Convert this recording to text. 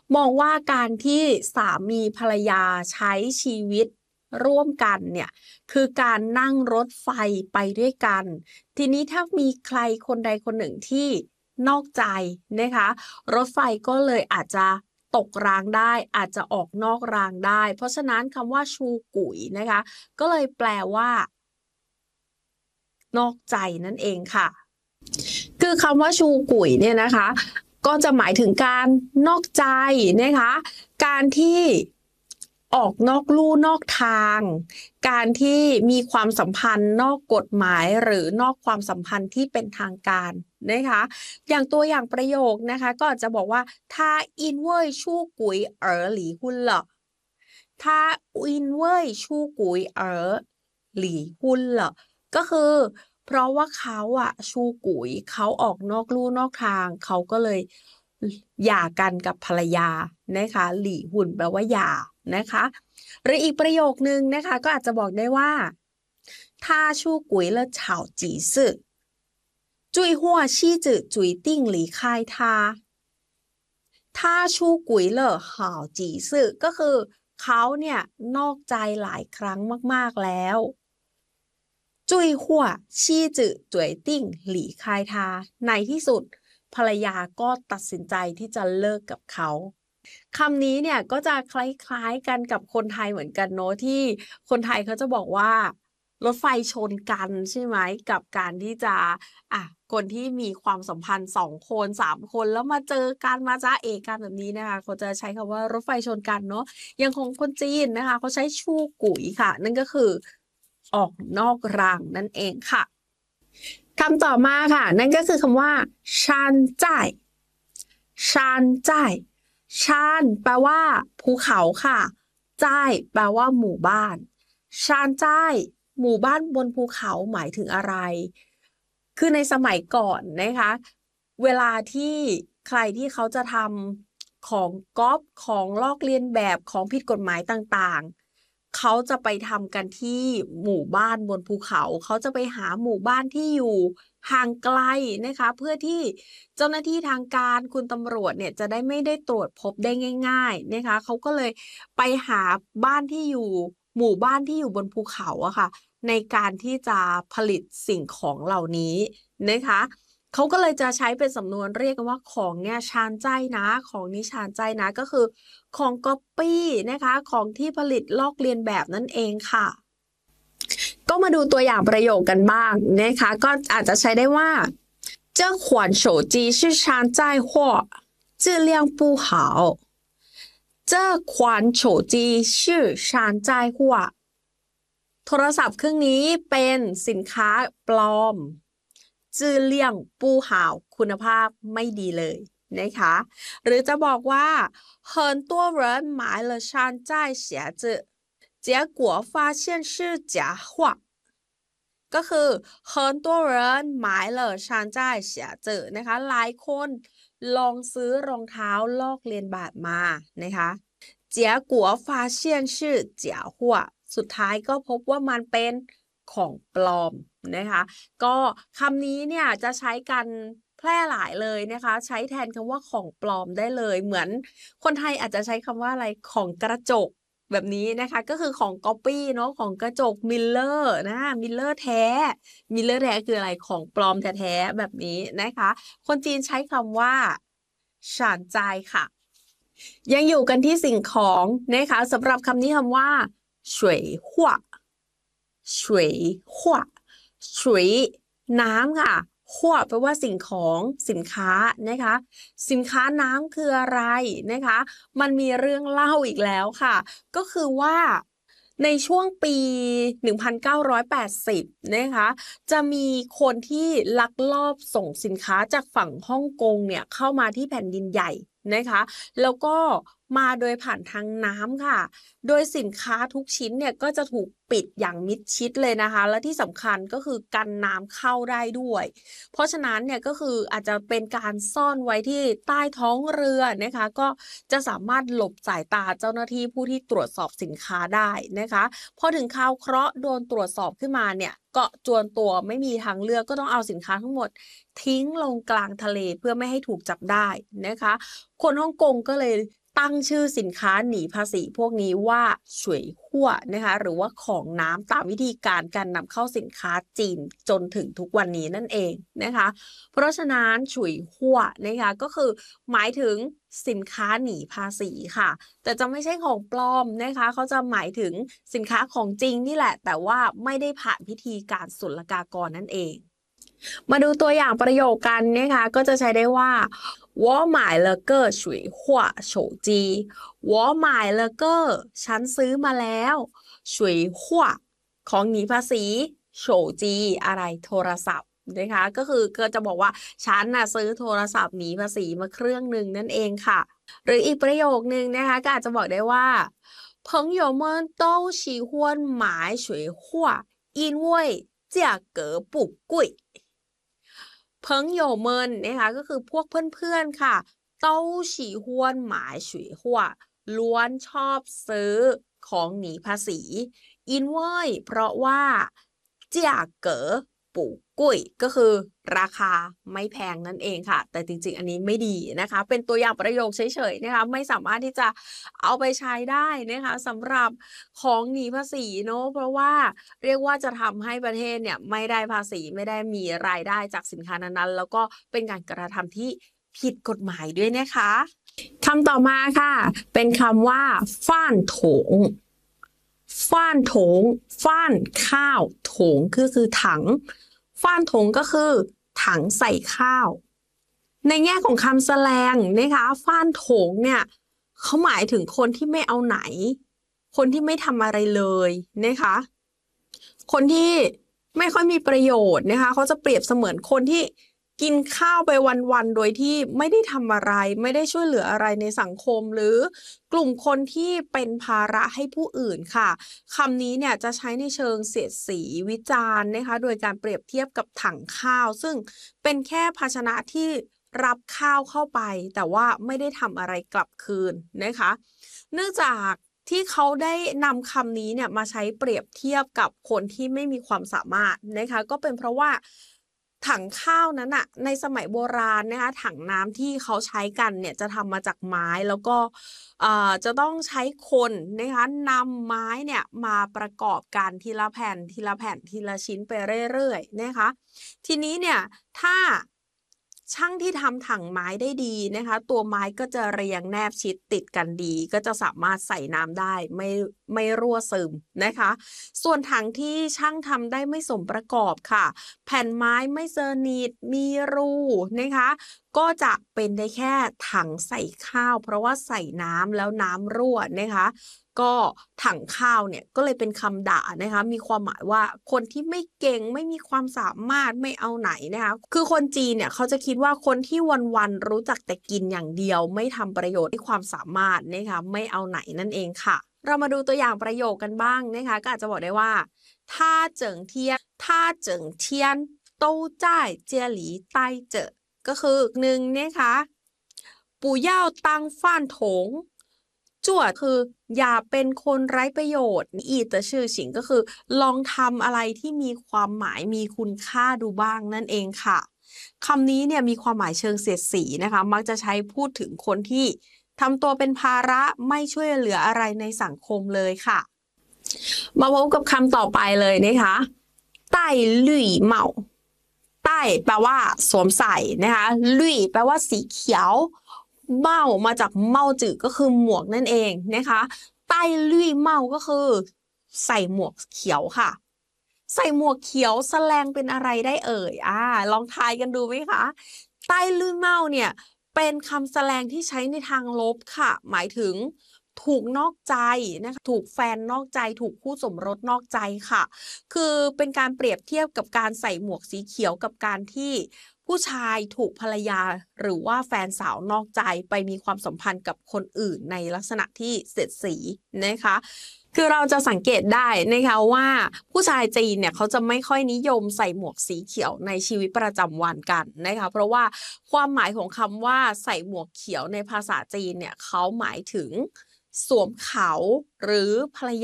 มองว่าการที่สามีภรรยาใช้ชีวิตร่วมกันเนี่ยคือการนั่งรถไฟไปด้วยกันทีนี้ถ้ามีใครคนใดคนหนึ่งที่นอกใจนะคะรถไฟก็เลยอาจจะตกรางได้อาจจะออกนอกรางได้เพราะฉะนั้นคำว่าชูกุ๋ยนะคะก็เลยแปลว่านอกใจนั่นเองค่ะ คือคำว่าชูกุ๋ยเนี่ยนะคะก็จะหมายถึงการนอกใจนะคะการที่ออกนอกลู่นอกทางการที่มีความสัมพันธ์นอกกฎหมายหรือนอกความสัมพันธ์ที่เป็นทางการนะคะอย่างตัวอย่างประโยคนะคะก็อาจจะบอกว่าถ้าอินเว่ยชูกุ๋ยเอ๋อหลีหุ่นเหรอถ้าอินเว่ยชูกุ๋ยเอ๋อหลีหุ่นเหรอก็คือ เพราะว่าเขาอะชูกุ๋ยเขาออกนอกลู่นอกทางเขาก็เลยหย่ากันกับภรรยานะคะหลี่หุ่นแปลว่าหย่านะคะหรืออีกประโยคนึงนะคะก็อาจจะบอกได้ว่า他出轨了吵几次最后妻子决定离开他他出轨了好几次ก็คือเขาเนี่ยนอกใจหลายครั้งมากๆแล้ว จุ้ยหัวชี่จื่อจ่วยติ้งหลี่คายทาในที่สุดภรรยาก็ตัดสินใจที่จะเลิกกับเขาคำนี้เนี่ยก็จะคล้ายๆกันกับคนไทยเหมือนกันเนอะที่คนไทยเขาจะบอกว่ารถไฟชนกันใช่ไหมกับการที่จะคนที่มีความสัมพันธ์2 คน3 คนแล้วมาเจอกันมาจ้าเอกันแบบนี้นะคะเขาจะใช้คำว่ารถไฟชนกันเนอะยังคงคนจีนนะคะเขาใช้ชู่กุ๋ยค่ะนั่นก็คือออกนอกรางนั่นเองค่ะคำต่อมาค่ะนั่นก็คือคำว่าชานจ่ายชานจ่ายชานแปลว่าภูเขาค่ะจ่ายแปลว่าหมู่บ้านชานจ่ายหมู่บ้านบนภูเขาหมายถึงอะไรคือในสมัยก่อนนะคะเวลาที่ใครที่เขาจะทำของก๊อปของลอกเลียนแบบของผิดกฎหมายต่างๆเขาจะไปทำกันที่หมู่บ้านบนภูเขาเขาจะไปหาหมู่บ้านที่อยู่ห่างไกลนะคะเพื่อที่เจ้าหน้าที่ทางการคุณตำรวจเนี่ยจะได้ไม่ได้ตรวจพบได้ง่ายๆนะคะเขาก็เลยไปหาบ้านที่อยู่หมู่บ้านที่อยู่บนภูเขาอะค่ะในการที่จะผลิตสิ่งของเหล่านี้นะคะเขาก็เลยจะใช้เป็นสำนวนเรียกกันว่าของเนี่ยชานใจนะของนี้ชานใจนะก็คือของก๊อปปี้นะคะของที่ผลิตลอกเลียนแบบนั่นเองค่ะก็มาดูตัวอย่างประโยคกันบ้างนะคะก็อาจจะใช้ได้ว่า这款手机是山寨货质量不好这款手机是山寨货โทรศัพท์เครื่องนี้เป็นสินค้าปลอมจื้อเลี่ยงปู่ห่าวคุณภาพไม่ดีเลยนะคะหรือจะบอกว่า很多人买了山寨鞋子结果发现是假货ก็คือ很多人买了山寨鞋子นะคะหลายคนลองซื้อรองเท้าลอกเลียนแบบมานะคะ结果发现是假货สุดท้ายก็พบว่ามันเป็นของปลอมนะคะก็คำนี้เนี่ยจะใช้กันแพร่หลายเลยนะคะใช้แทนคำว่าของปลอมได้เลยเหมือนคนไทยอาจจะใช้คำว่าอะไรของกระจกแบบนี้นะคะก็คือของก๊อปปี้เนาะของกระจกมิลเลอร์นะมิลเลอร์แท้มิลเลอร์แท้คืออะไรของปลอมแท้ๆแบบนี้นะคะคนจีนใช้คำว่าฉานจายค่ะยังอยู่กันที่สิ่งของนะคะสำหรับคำนี้คำว่า水货水货水น้ำค่ะขั้วแปลว่าสิ่งของสินค้านะคะสินค้าน้ำคืออะไรนะคะมันมีเรื่องเล่าอีกแล้วค่ะก็คือว่าในช่วงปี1980นะคะจะมีคนที่ลักลอบส่งสินค้าจากฝั่งฮ่องกงเนี่ยเข้ามาที่แผ่นดินใหญ่นะคะแล้วก็มาโดยผ่านทางน้ำค่ะโดยสินค้าทุกชิ้นเนี่ยก็จะถูกปิดอย่างมิดชิดเลยนะคะและที่สำคัญก็คือกันน้ำเข้าได้ด้วยเพราะฉะนั้นเนี่ยก็คืออาจจะเป็นการซ่อนไว้ที่ใต้ท้องเรือนะคะก็จะสามารถหลบสายตาเจ้าหน้าที่ผู้ที่ตรวจสอบสินค้าได้นะคะพอถึงคราวเคราะห์โดนตรวจสอบขึ้นมาเนี่ยก็จวนตัวไม่มีทางเลือกก็ต้องเอาสินค้าทั้งหมดทิ้งลงกลางทะเลเพื่อไม่ให้ถูกจับได้นะคะคนฮ่องกงก็เลยตั้งชื่อสินค้าหนีภาษีพวกนี้ว่าฉวยฮั่วนะคะหรือว่าของน้ำตามวิธีการนำเข้าสินค้าจีนจนถึงทุกวันนี้นั่นเองนะคะเพราะฉะนั้นฉวยฮั่วนะคะก็คือหมายถึงสินค้าหนีภาษีค่ะแต่จะไม่ใช่ของปลอมนะคะเขาจะหมายถึงสินค้าของจริงนี่แหละแต่ว่าไม่ได้ผ่านพิธีการศุลกากรนั่นเองมาดูตัวอย่างประโยคกันนะคะก็จะใช้ได้ว่า我买了个水货手机我买了个ฉันซื้อมาแล้ว水货ของหนีภาษีโฉจีอะไรโทรศัพท์นะคะก็จะบอกว่าฉันน่ะซื้อโทรศัพท์หนีภาษีมาเครื่องหนึ่งนั่นเองค่ะหรืออีกประโยคนึงนะคะก็อาจจะบอกได้ว่า朋友们都喜欢买水货因为价格不贵朋友们นะคะก็คือพวกเพื่อนๆค่ะ都喜欢买水货ล้วนชอบซื้อของหนีภาษีอินเว่ยเพราะว่าเจียเก๋อปู่กุ้ยก็คือราคาไม่แพงนั่นเองค่ะแต่จริงๆอันนี้ไม่ดีนะคะเป็นตัวอย่างประโยคเฉยๆนะคะไม่สามารถที่จะเอาไปใช้ได้นะคะสำหรับของหนีภาษีเนาะเพราะว่าเรียกว่าจะทำให้ประเทศเนี่ยไม่ได้ภาษีไม่ได้มีรายได้จากสินค้านั้นๆแล้วก็เป็นการกระทำที่ผิดกฎหมายด้วยนะคะคำต่อมาค่ะเป็นคำว่าฟ่านโถงฟ่านโถงฟ่านข้าวโถงคือถังฟ่านโถงก็คือถังใส่ข้าวในแง่ของคำแสลงนะคะฟ่านโถงเนี่ยเขาหมายถึงคนที่ไม่เอาไหนคนที่ไม่ทำอะไรเลยนะคะคนที่ไม่ค่อยมีประโยชน์นะคะเขาจะเปรียบเสมือนคนที่กินข้าวไปวันๆโดยที่ไม่ได้ทำอะไรไม่ได้ช่วยเหลืออะไรในสังคมหรือกลุ่มคนที่เป็นภาระให้ผู้อื่นค่ะคำนี้เนี่ยจะใช้ในเชิงเสียดสีวิจารณ์นะคะโดยการเปรียบเทียบกับถังข้าวซึ่งเป็นแค่ภาชนะที่รับข้าวเข้าไปแต่ว่าไม่ได้ทำอะไรกลับคืนนะคะเนื่องจากที่เขาได้นำคำนี้เนี่ยมาใช้เปรียบเทียบกับคนที่ไม่มีความสามารถนะคะก็เป็นเพราะว่าถังข้าวนั้นอะในสมัยโบราณนะคะถังน้ำที่เขาใช้กันเนี่ยจะทำมาจากไม้แล้วก็จะต้องใช้คนนะคะนำไม้เนี่ยมาประกอบกันทีละแผ่นทีละแผ่นทีละชิ้นไปเรื่อยๆนะคะทีนี้เนี่ยถ้าช่างที่ทำถังไม้ได้ดีนะคะตัวไม้ก็จะเรียงแนบชิดติดกันดีก็จะสามารถใส่น้ำได้ไม่รั่วซึมนะคะส่วนถังที่ช่างทำได้ไม่สมประกอบค่ะแผ่นไม้ไม่เซอร์นิดมีรูนะคะก็จะเป็นได้แค่ถังใส่ข้าวเพราะว่าใส่น้ำแล้วน้ำรั่วนะคะก็ถังข้าวเนี่ยก็เลยเป็นคำด่านะคะมีความหมายว่าคนที่ไม่เก่งไม่มีความสามารถไม่เอาไหนนะคะคือคนจีนเนี่ยเขาจะคิดว่าคนที่วันๆรู้จักแต่กินอย่างเดียวไม่ทำประโยชน์ด้วยความสามารถนะคะไม่เอาไหนนั่นเองค่ะเรามาดูตัวอย่างประโยคกันบ้างนะคะก็อาจจะบอกได้ว่าถ้าเจิงเทียนถ้าเจิงเทียน都在这里待着ก็คือหนึ่งนะคะ不要当饭桶จวดคืออย่าเป็นคนไร้ประโยชน์อีแต่ชื่อฉิงก็คือลองทำอะไรที่มีความหมายมีคุณค่าดูบ้างนั่นเองค่ะคำนี้เนี่ยมีความหมายเชิงเสียดสีนะคะมักจะใช้พูดถึงคนที่ทำตัวเป็นภาระไม่ช่วยเหลืออะไรในสังคมเลยค่ะมาพบกับคำต่อไปเลยนะคะใต้ลุยเมาใต้แปลว่าสวมใส่นะคะลุยแปลว่าสีเขียวเมามาจากเมาจือก็คือหมวกนั่นเองนะคะใต้ลุยเมาก็คือใส่หมวกเขียวค่ะใส่หมวกเขียวแสลงเป็นอะไรได้เอ่ยลองทายกันดูไหมคะใต้ลุยเมาเนี่ยเป็นคำแสลงที่ใช้ในทางลบค่ะหมายถึงถูกนอกใจนะคะถูกแฟนนอกใจถูกคู่สมรสนอกใจค่ะคือเป็นการเปรียบเทียบกับการใส่หมวกสีเขียวกับการที่ผู้ชายถูกภรรยาหรือว่าแฟนสาวนอกใจไปมีความสัมพันธ์กับคนอื่นในลักษณะที่เสียดสีนะคะคือเราจะสังเกตได้นะคะว่าผู้ชายจีนเนี่ยเขาจะไม่ค่อยนิยมใส่หมวกสีเขียวในชีวิตประจำวันกันนะคะเพราะว่าความหมายของคำว่าใส่หมวกเขียวในภาษาจีนเนี่ยเขาหมายถึงสวมเขาหรือภรร